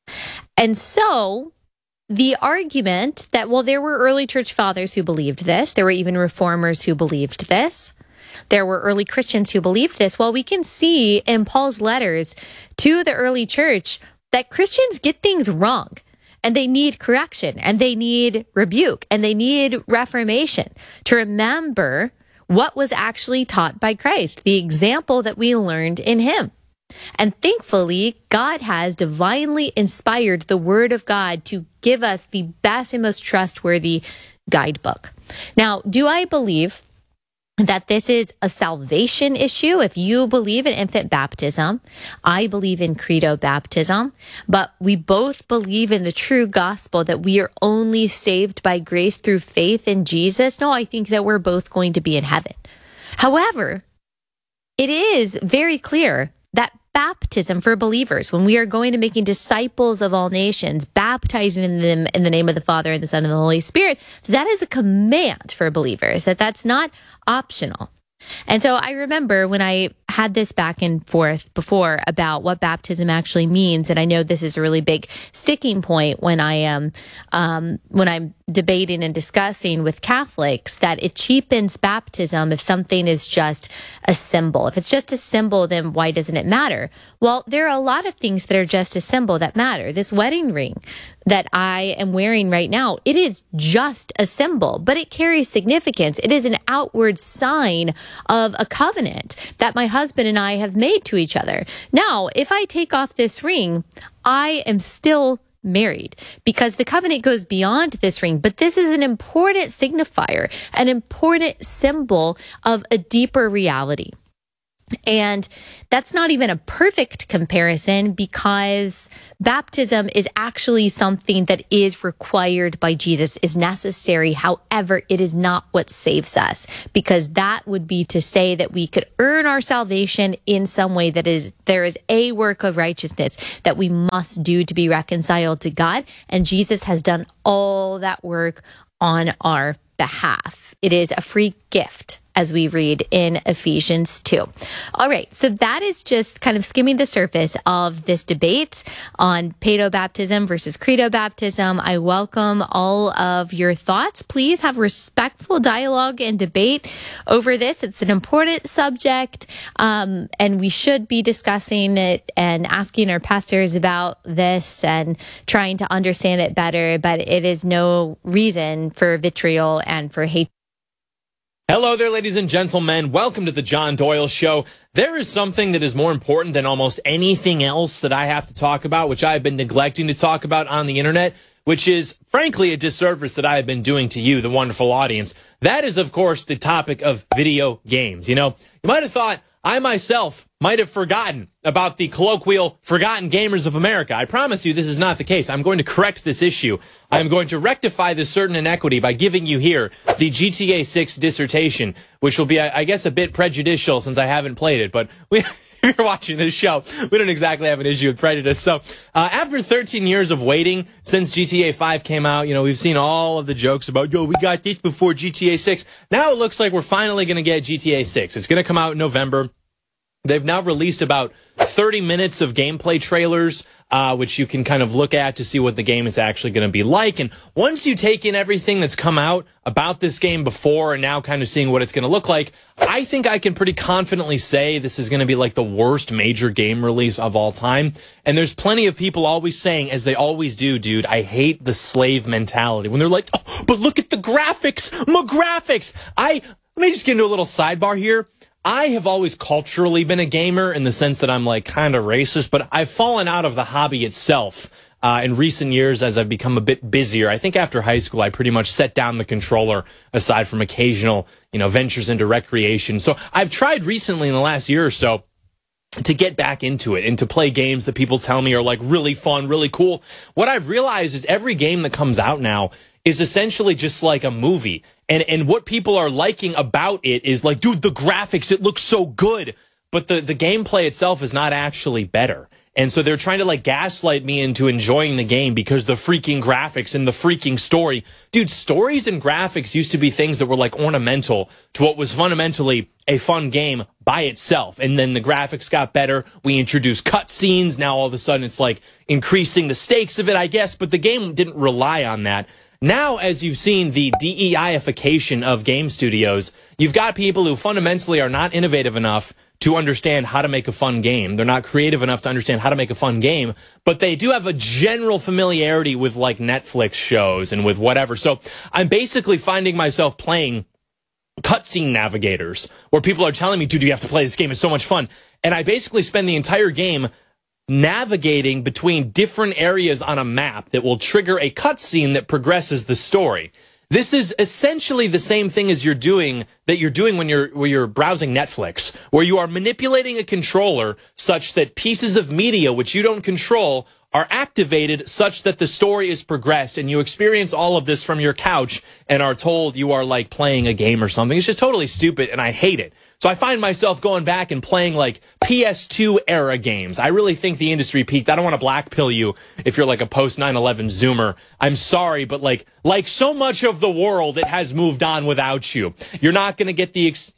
And so the argument that, well, there were early church fathers who believed this, there were even reformers who believed this, there were early Christians who believed this. Well, we can see in Paul's letters to the early church that Christians get things wrong, and they need correction, and they need rebuke, and they need reformation to remember what was actually taught by Christ, the example that we learned in him. And thankfully, God has divinely inspired the Word of God to give us the best and most trustworthy guidebook. Now, do I believe that this is a salvation issue? If you believe in infant baptism, I believe in credo baptism, but we both believe in the true gospel that we are only saved by grace through faith in Jesus. No, I think that we're both going to be in heaven. However, it is very clear that baptism for believers, when we are going to making disciples of all nations, baptizing them in the name of the Father and the Son and the Holy Spirit, that is a command for believers, that's not optional. And so I remember when I had this back and forth before about what baptism actually means, and I know this is a really big sticking point when I'm debating and discussing with Catholics that it cheapens baptism if something is just a symbol. If it's just a symbol, then why doesn't it matter? Well, there are a lot of things that are just a symbol that matter. This wedding ring that I am wearing right now, it is just a symbol, but it carries significance. It is an outward sign of a covenant that my husband and I have made to each other. Now, if I take off this ring, I am still married because the covenant goes beyond this ring. But this is an important signifier, an important symbol of a deeper reality. And that's not even a perfect comparison because baptism is actually something that is required by Jesus, is necessary. However, it is not what saves us, because that would be to say that we could earn our salvation in some way, that is, there is a work of righteousness that we must do to be reconciled to God. And Jesus has done all that work on our behalf. It is a free gift, as we read in Ephesians 2. All right, so that is just kind of skimming the surface of this debate on paedobaptism versus credo baptism. I welcome all of your thoughts. Please have respectful dialogue and debate over this. It's an important subject, and we should be discussing it and asking our pastors about this and trying to understand it better, but it is no reason for vitriol and for hate. Hello there, ladies and gentlemen. Welcome to the John Doyle Show. There is something that is more important than almost anything else that I have to talk about, which I have been neglecting to talk about on the internet, which is, frankly, a disservice that I have been doing to you, the wonderful audience. That is, of course, the topic of video games. You know, you might have thought I myself might have forgotten about the colloquial forgotten gamers of America. I promise you this is not the case. I'm going to correct this issue. I'm going to rectify this certain inequity by giving you here the GTA 6 dissertation, which will be, I guess, a bit prejudicial since I haven't played it. But if you're watching this show, we don't exactly have an issue with prejudice. So after 13 years of waiting since GTA 5 came out, you know, we've seen all of the jokes about, yo, we got this before GTA 6. Now it looks like we're finally going to get GTA 6. It's going to come out in November. They've now released about 30 minutes of gameplay trailers, which you can kind of look at to see what the game is actually going to be like. And once you take in everything that's come out about this game before and now kind of seeing what it's going to look like, I think I can pretty confidently say this is going to be like the worst major game release of all time. And there's plenty of people always saying, as they always do, dude, I hate the slave mentality. When they're like, oh, but look at the graphics, my graphics. Let me just get into a little sidebar here. I have always culturally been a gamer in the sense that I'm like kind of racist, but I've fallen out of the hobby itself in recent years as I've become a bit busier. I think after high school, I pretty much set down the controller aside from occasional, ventures into recreation. So I've tried recently in the last year or so to get back into it and to play games that people tell me are like really fun, really cool. What I've realized is every game that comes out now is essentially just like a movie. And what people are liking about it is like, dude, the graphics, it looks so good. But the gameplay itself is not actually better. And so they're trying to like gaslight me into enjoying the game because the freaking graphics and the freaking story. Dude, stories and graphics used to be things that were like ornamental to what was fundamentally a fun game by itself. And then the graphics got better. We introduced cutscenes. Now all of a sudden it's like increasing the stakes of it, I guess. But the game didn't rely on that. Now, as you've seen the DEI-ification of game studios, you've got people who fundamentally are not innovative enough to understand how to make a fun game. They're not creative enough to understand how to make a fun game, but they do have a general familiarity with like Netflix shows and with whatever. So I'm basically finding myself playing cutscene navigators where people are telling me, dude, you have to play this game. It's so much fun. And I basically spend the entire game navigating between different areas on a map that will trigger a cutscene that progresses the story. This is essentially the same thing as you're doing when you're browsing Netflix, where you are manipulating a controller such that pieces of media which you don't control are activated such that the story is progressed, and you experience all of this from your couch and are told you are like playing a game or something. It's just totally stupid, and I hate it. So I find myself going back and playing like PS2 era games. I really think the industry peaked. I don't want to blackpill you if you're like a post 9/11 Zoomer. I'm sorry, but like so much of the world, it has moved on without you. You're not going to get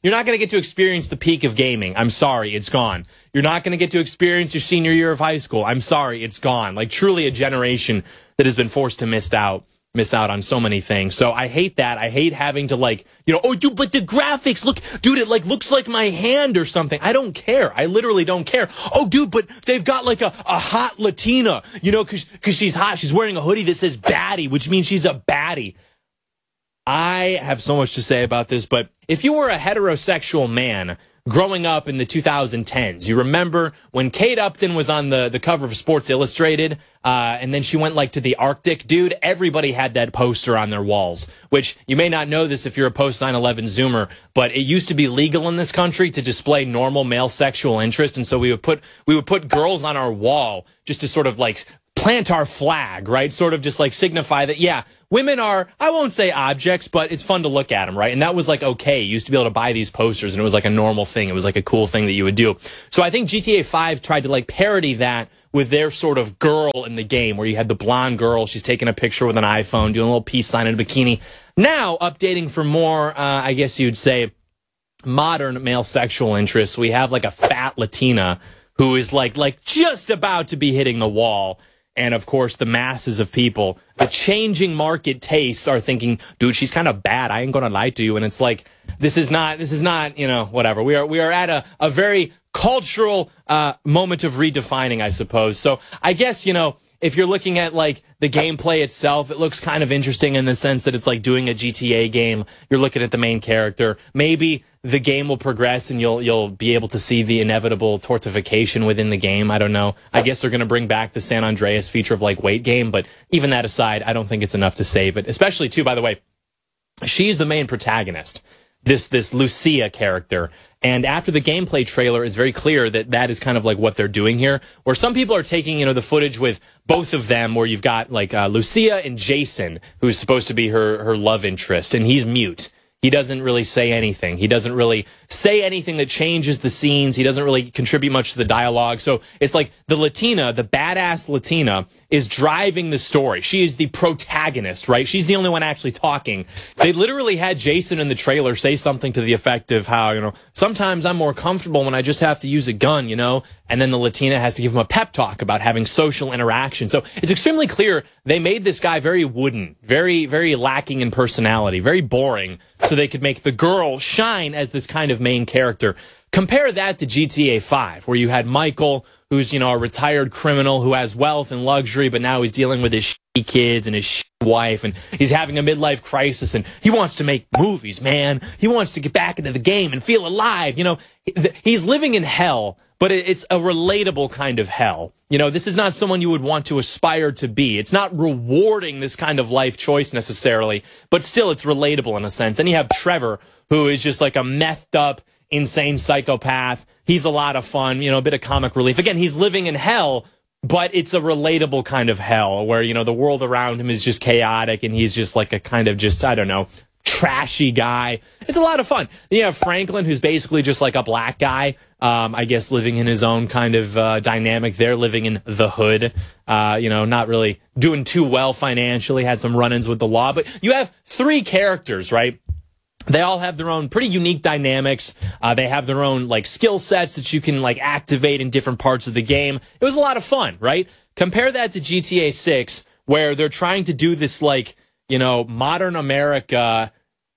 to experience the peak of gaming. I'm sorry, it's gone. You're not going to get to experience your senior year of high school. I'm sorry, it's gone. Like truly a generation that has been forced to miss out. miss out on so many things. So I hate that. I hate having to like, oh, dude, but the graphics look, dude, it like looks like my hand or something. I don't care. I literally don't care. Oh, dude, but they've got like a hot Latina, cause she's hot. She's wearing a hoodie that says baddie, which means she's a baddie. I have so much to say about this, but if you were a heterosexual man growing up in the 2010s, you remember when Kate Upton was on the cover of Sports Illustrated, and then she went like to the Arctic, dude, everybody had that poster on their walls, which you may not know this if you're a post 9/11 Zoomer, but it used to be legal in this country to display normal male sexual interest. And so we would put girls on our wall just to sort of like plant our flag, right? Sort of just like signify that, yeah, women are, I won't say objects, but it's fun to look at them, right? And that was like okay. You used to be able to buy these posters and it was like a normal thing. It was like a cool thing that you would do. So I think GTA 5 tried to like parody that with their sort of girl in the game where you had the blonde girl. She's taking a picture with an iPhone, doing a little peace sign in a bikini. Now updating for more, I guess you'd say modern male sexual interests. We have like a fat Latina who is like just about to be hitting the wall. And, of course, the masses of people, the changing market tastes are thinking, dude, she's kind of bad. I ain't going to lie to you. And it's like, this is not, whatever. We are at a very cultural moment of redefining, I suppose. So I guess, if you're looking at like the gameplay itself, it looks kind of interesting in the sense that it's like doing a GTA game. You're looking at the main character. Maybe the game will progress and you'll be able to see the inevitable tortification within the game. I don't know. I guess they're going to bring back the San Andreas feature of like weight game, but even that aside, I don't think it's enough to save it. Especially too, by the way, she's the main protagonist. This Lucia character. And after the gameplay trailer, it's very clear that is kind of like what they're doing here, where some people are taking, the footage with both of them, where you've got like Lucia and Jason, who's supposed to be her love interest, and he's mute. He doesn't really say anything. He doesn't really say anything that changes the scenes. He doesn't really contribute much to the dialogue. So it's like the Latina, the badass Latina, is driving the story. She is the protagonist, right? She's the only one actually talking. They literally had Jason in the trailer say something to the effect of how, sometimes I'm more comfortable when I just have to use a gun, and then the Latina has to give him a pep talk about having social interaction. So it's extremely clear they made this guy very wooden, very, very lacking in personality, very boring, so they could make the girl shine as this kind of main character. Compare that to GTA 5, where you had Michael, who's, a retired criminal who has wealth and luxury, but now he's dealing with his shitty kids and his shitty wife, and he's having a midlife crisis, and he wants to make movies, man. He wants to get back into the game and feel alive. He's living in hell, but it's a relatable kind of hell. This is not someone you would want to aspire to be. It's not rewarding this kind of life choice necessarily, but still it's relatable in a sense. And you have Trevor, who is just like a methed up, insane psychopath. He's a lot of fun, a bit of comic relief. Again, he's living in hell, but it's a relatable kind of hell where, the world around him is just chaotic and he's just like a kind of just, I don't know, trashy guy. It's a lot of fun. Then you have Franklin, who's basically just like a black guy, I guess living in his own kind of dynamic. They're living in the hood, not really doing too well financially, had some run-ins with the law. But you have three characters, right? They all have their own pretty unique dynamics. They have their own like skill sets that you can like activate in different parts of the game. It was a lot of fun, right? Compare that to GTA 6, where they're trying to do this like, modern America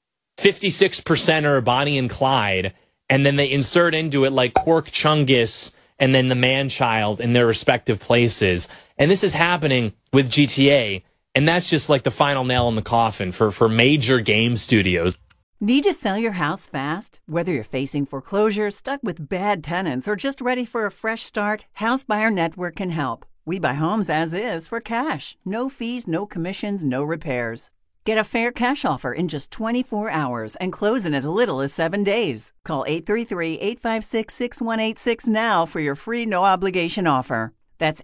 56%er Bonnie and Clyde, and then they insert into it like Quark Chungus and then the Man-Child in their respective places. And this is happening with GTA, and that's just like the final nail in the coffin for major game studios. Need to sell your house fast? Whether you're facing foreclosure, stuck with bad tenants, or just ready for a fresh start, House Buyer Network can help. We buy homes as is for cash. No fees, no commissions, no repairs. Get a fair cash offer in just 24 hours and close in as little as 7 days. Call 833-856-6186 now for your free no-obligation offer. That's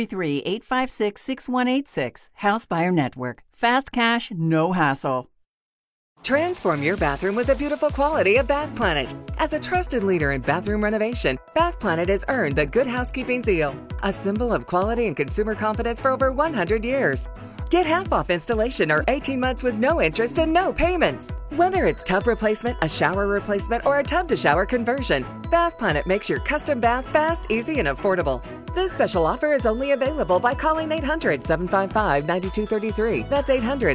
833-856-6186. House Buyer Network. Fast cash, no hassle. Transform your bathroom with the beautiful quality of Bath Planet. As a trusted leader in bathroom renovation, Bath Planet has earned the Good Housekeeping seal, a symbol of quality and consumer confidence for over 100 years. Get half off installation or 18 months with no interest and no payments. Whether it's tub replacement, a shower replacement, or a tub-to-shower conversion, Bath Planet makes your custom bath fast, easy, and affordable. This special offer is only available by calling 800-755-9233. That's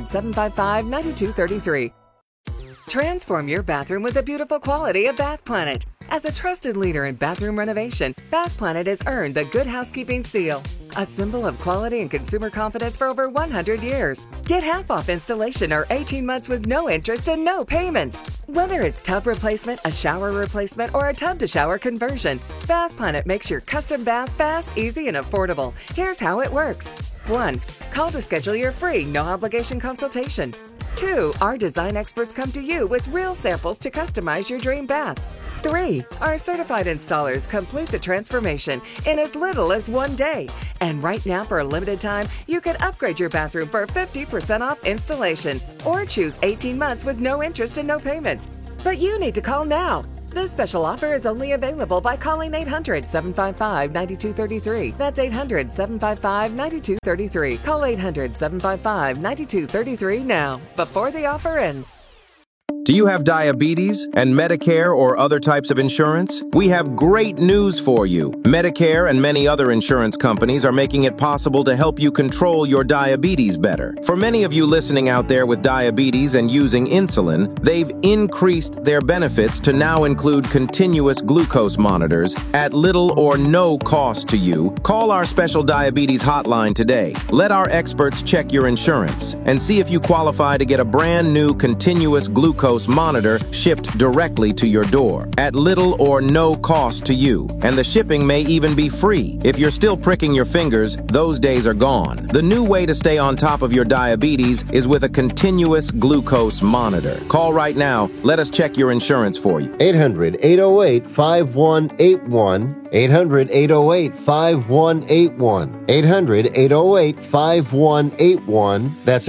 800-755-9233. Transform your bathroom with the beautiful quality of Bath Planet. As a trusted leader in bathroom renovation, Bath Planet has earned the Good Housekeeping seal, a symbol of quality and consumer confidence for over 100 years. Get half off installation or 18 months with no interest and no payments. Whether it's tub replacement, a shower replacement, or a tub-to-shower conversion, Bath Planet makes your custom bath fast, easy, and affordable. Here's how it works. 1. Call to schedule your free, no-obligation consultation. 2. Our design experts come to you with real samples to customize your dream bath. 3. Our certified installers complete the transformation in as little as 1 day. And right now, for a limited time, you can upgrade your bathroom for 50% off installation or choose 18 months with no interest and no payments. But you need to call now. This special offer is only available by calling 800-755-9233. That's 800-755-9233. Call 800-755-9233 now, before the offer ends. Do you have diabetes and Medicare or other types of insurance? We have great news for you. Medicare and many other insurance companies are making it possible to help you control your diabetes better. For many of you listening out there with diabetes and using insulin, they've increased their benefits to now include continuous glucose monitors at little or no cost to you. Call our special diabetes hotline today. Let our experts check your insurance and see if you qualify to get a brand new continuous glucose monitor shipped directly to your door at little or no cost to you. And the shipping may even be free. If you're still pricking your fingers, those days are gone. The new way to stay on top of your diabetes is with a continuous glucose monitor. Call right now. Let us check your insurance for you. 800-808-5181. 800-808-5181. 800-808-5181. That's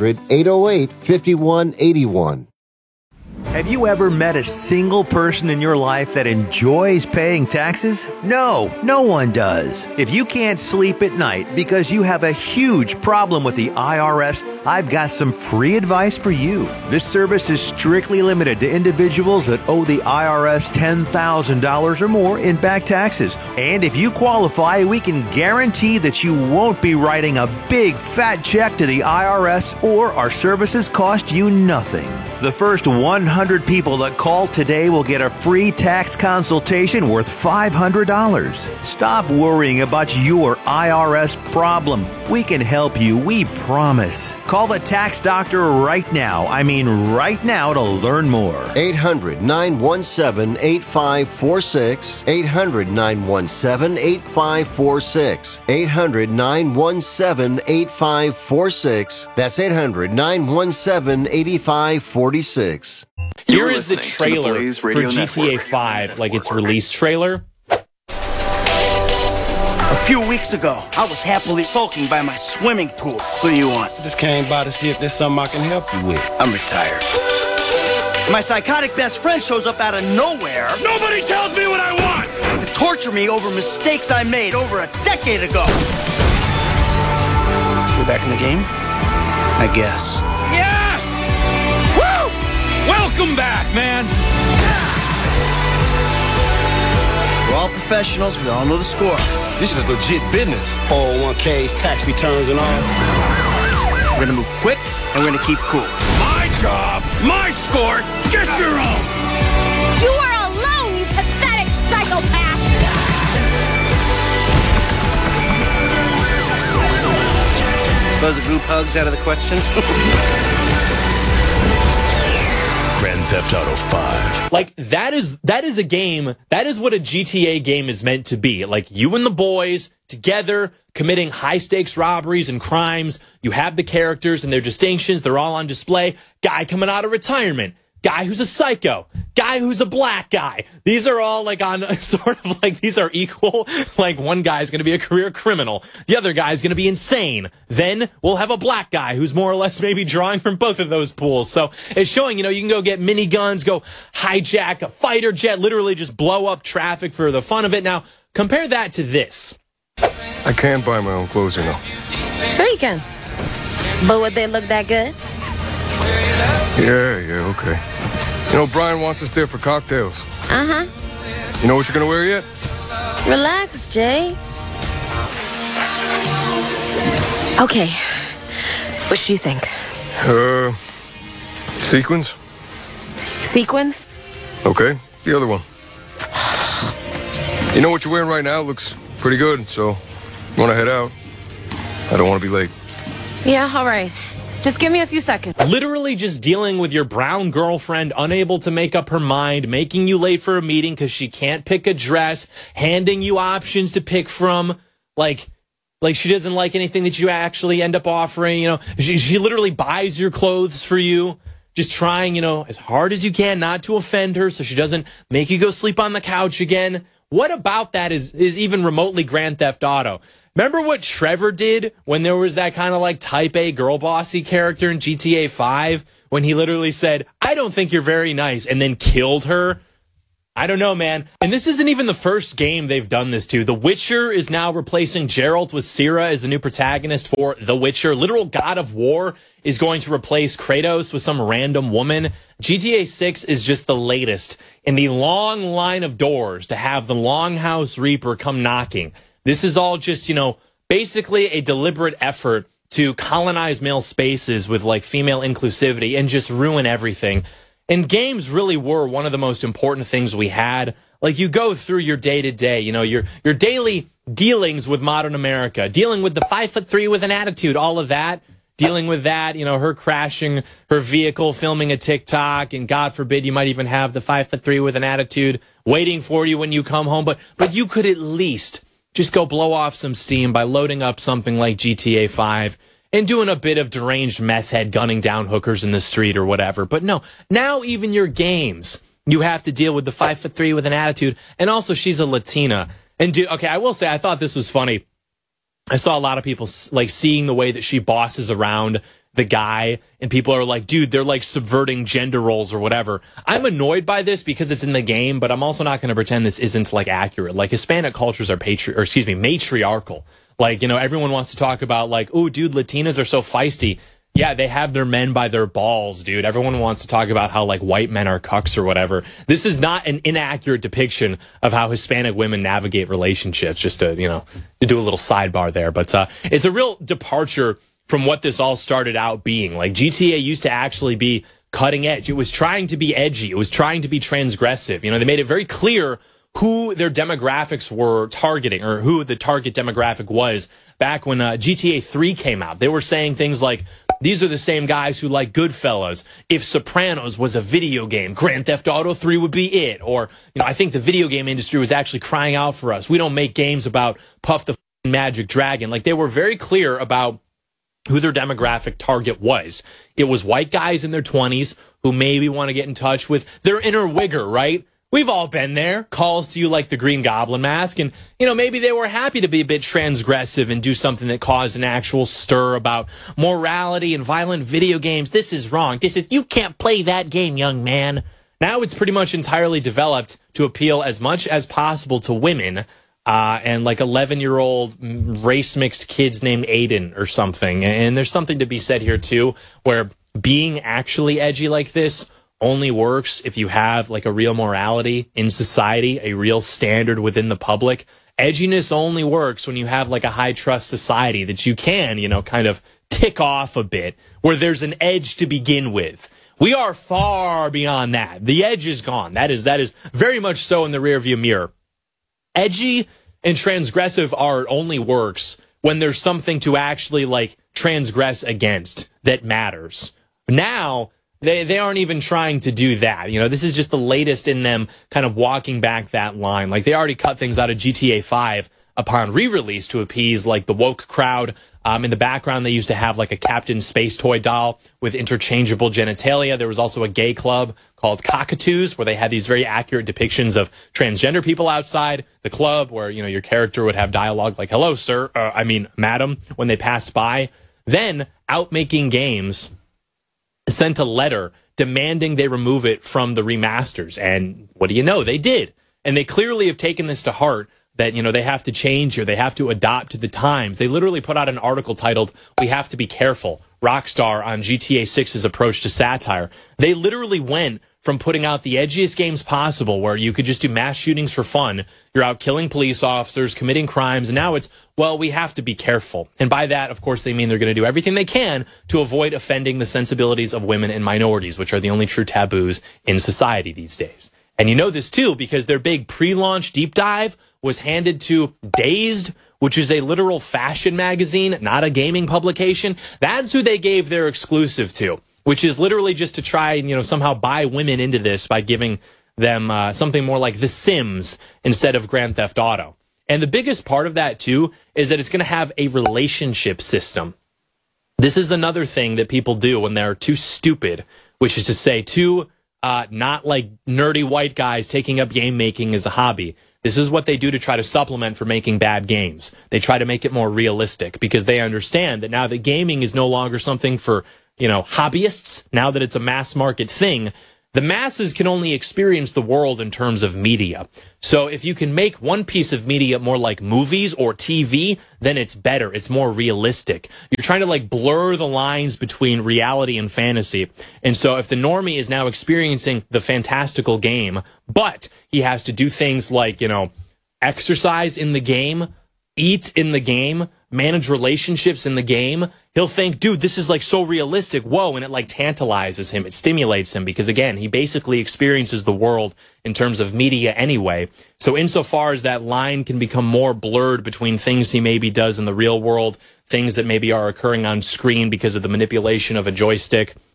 800-808-5181. Have you ever met a single person in your life that enjoys paying taxes? No one does. If you can't sleep at night because you have a huge problem with the IRS, I've got some free advice for you. This service is strictly limited to individuals that owe the IRS $10,000 or more in back taxes. And if you qualify, we can guarantee that you won't be writing a big fat check to the IRS, or our services cost you nothing. The first 100 people that call today will get a free tax consultation worth $500. Stop worrying about your IRS problem. We can help you, we promise. Call the tax doctor right now. I mean right now, to learn more. 800-917-8546. 800-917-8546. 800-917-8546. That's 800-917-8546. Here is the trailer for GTA 5, like its release trailer. A few weeks ago, I was happily sulking by my swimming pool. What do you want? Just came by to see if there's something I can help you with. I'm retired. My psychotic best friend shows up out of nowhere. Nobody tells me what I want! To torture me over mistakes I made over a decade ago. We're back in the game? I guess. Yes! Woo! Welcome back, man! We're all professionals. We all know the score. This is legit business. 401ks, tax returns, and all. We're gonna move quick, and we're gonna keep cool. My job, my score, get your own! You are alone, you pathetic psychopath! Suppose a group hug's out of the question? Grand Theft Auto 5. Like, that is a game, that is what a GTA game is meant to be. Like, you and the boys together committing high-stakes robberies and crimes. You have the characters and their distinctions. They're all on display. Guy coming out of retirement. Guy who's a psycho. Guy who's a black guy. These are all like on sort of like, these are equal. Like, one guy's going to be a career criminal. The other guy's going to be insane. Then we'll have a black guy who's more or less maybe drawing from both of those pools. So it's showing, you can go get miniguns, go hijack a fighter jet, literally just blow up traffic for the fun of it. Now, compare that to this. I can't buy my own clothes, Sure you can. But would they look that good? Yeah, okay. You know, Brian wants us there for cocktails. Uh-huh. You know what you're gonna wear yet? Relax, Jay. Okay. What do you think? Sequins? Sequins? Okay, the other one. You know what you're wearing right now looks pretty good, so you want to head out? I don't want to be late. Yeah, all right. Just give me a few seconds. Literally just dealing with your brown girlfriend, unable to make up her mind, making you late for a meeting because she can't pick a dress, handing you options to pick from, like she doesn't like anything that you actually end up offering. You know, she literally buys your clothes for you, just trying, you know, as hard as you can not to offend her so she doesn't make you go sleep on the couch again. What about that is even remotely Grand Theft Auto? Remember what Trevor did when there was that kind of like type A girl bossy character in GTA 5 when he literally said, I don't think you're very nice, and then killed her? I don't know, man. And this isn't even the first game they've done this to. The Witcher is now replacing Geralt with Ciri as the new protagonist for The Witcher. Literal God of War is going to replace Kratos with some random woman. GTA 6 is just the latest in the long line of doors to have the Longhouse Reaper come knocking. This is all just, you know, basically a deliberate effort to colonize male spaces with like female inclusivity and just ruin everything. And games really were one of the most important things we had. Like, you go through your day-to-day, you know, your daily dealings with modern America, dealing with the 5'3" with an attitude, all of that, dealing with that, you know, her crashing her vehicle, filming a TikTok, and God forbid you might even have the 5'3" with an attitude waiting for you when you come home. But you could at least just go blow off some steam by loading up something like GTA 5 and doing a bit of deranged meth head gunning down hookers in the street or whatever. But no, now even your games, you have to deal with the 5'3" with an attitude. And also, she's a Latina. And okay, I will say, I thought this was funny. I saw a lot of people like seeing the way that she bosses around the guy, and people are like, dude, they're like subverting gender roles or whatever. I'm annoyed by this because it's in the game, but I'm also not going to pretend this isn't like accurate. Like, Hispanic cultures are matriarchal. Like, you know, everyone wants to talk about like, oh, dude, Latinas are so feisty. Yeah, they have their men by their balls, dude. Everyone wants to talk about how like white men are cucks or whatever. This is not an inaccurate depiction of how Hispanic women navigate relationships, just to, you know, to do a little sidebar there. But it's a real departure from what this all started out being. Like, GTA used to actually be cutting edge. It was trying to be edgy. It was trying to be transgressive. You know, they made it very clear who their demographics were targeting, or who the target demographic was back when GTA 3 came out. They were saying things like, these are the same guys who like Goodfellas. If Sopranos was a video game, Grand Theft Auto 3 would be it. Or, you know, I think the video game industry was actually crying out for us. We don't make games about Puff the Magic Dragon. Like, they were very clear about who their demographic target was. It was white guys in their 20s who maybe want to get in touch with their inner wigger, right? We've all been there. Calls to you like the Green Goblin mask. And, you know, maybe they were happy to be a bit transgressive and do something that caused an actual stir about morality and violent video games. This is wrong. You can't play that game, young man. Now it's pretty much entirely developed to appeal as much as possible to women and like 11-year-old race-mixed kids named Aiden or something. And there's something to be said here, too, where being actually edgy like this only works if you have like a real morality in society, a real standard within the public. Edginess only works when you have like a high trust society that you can, you know, kind of tick off a bit, where there's an edge to begin with. We are far beyond that. The edge is gone. That is very much so in the rearview mirror. Edgy and transgressive art only works when there's something to actually like transgress against that matters. Now, They aren't even trying to do that. You know, this is just the latest in them kind of walking back that line. Like, they already cut things out of GTA 5 upon re-release to appease like the woke crowd. In the background, they used to have like a Captain Space toy doll with interchangeable genitalia. There was also a gay club called Cockatoos, where they had these very accurate depictions of transgender people outside the club, where, you know, your character would have dialogue like, hello, sir, madam, when they passed by. Then, Out Making Games sent a letter demanding they remove it from the remasters. And what do you know? They did. And they clearly have taken this to heart, that, you know, they have to change or they have to adapt to the times. They literally put out an article titled, "We have to be careful," Rockstar on GTA 6's approach to satire. They literally went from putting out the edgiest games possible where you could just do mass shootings for fun. You're out killing police officers, committing crimes, and now it's, well, we have to be careful. And by that, of course, they mean they're going to do everything they can to avoid offending the sensibilities of women and minorities, which are the only true taboos in society these days. And you know this, too, because their big pre-launch deep dive was handed to Dazed, which is a literal fashion magazine, not a gaming publication. That's who they gave their exclusive to, which is literally just to try and, somehow buy women into this by giving them something more like The Sims instead of Grand Theft Auto. And the biggest part of that, too, is that it's going to have a relationship system. This is another thing that people do when they're too stupid, which is to say too not like nerdy white guys taking up game making as a hobby. This is what they do to try to supplement for making bad games. They try to make it more realistic because they understand that now that gaming is no longer something for hobbyists, now that it's a mass market thing, the masses can only experience the world in terms of media. So if you can make one piece of media more like movies or TV, then it's better. It's more realistic. You're trying to blur the lines between reality and fantasy. And so if the normie is now experiencing the fantastical game, but he has to do things like, exercise in the game, eat in the game, manage relationships in the game, he'll think, dude, this is so realistic. Whoa. And it tantalizes him. It stimulates him because, again, he basically experiences the world in terms of media anyway. So insofar as that line can become more blurred between things he maybe does in the real world, things that maybe are occurring on screen because of the manipulation of a joystick,